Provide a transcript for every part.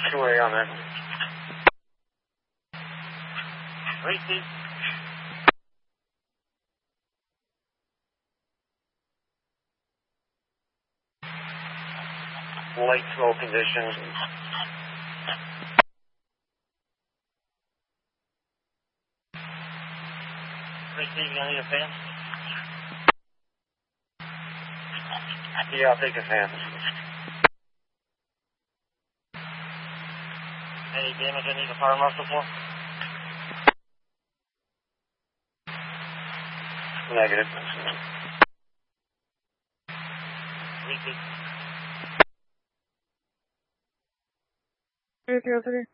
2-way on that. Repeat. Light slow conditions. Repeat, you need a fan? Yeah, I'll take a fan. Any damage I need a fire marshal for? Negative. Repeat. 3303.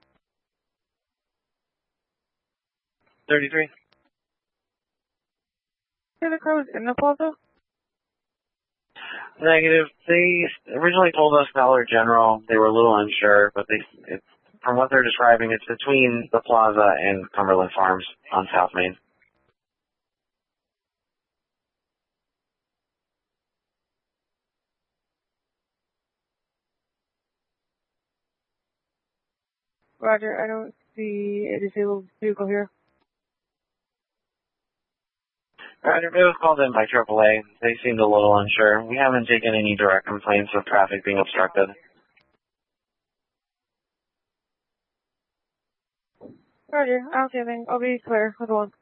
33. Yeah, the car was in the plaza? Negative. They originally told us Dollar General. They were a little unsure, but from what they're describing, it's between the plaza and Cumberland Farms on South Main. Roger, I don't see a disabled vehicle here. Roger, it was called in by AAA. They seemed a little unsure. We haven't taken any direct complaints of traffic being obstructed. Roger, I don't see anything. I'll be clear with one.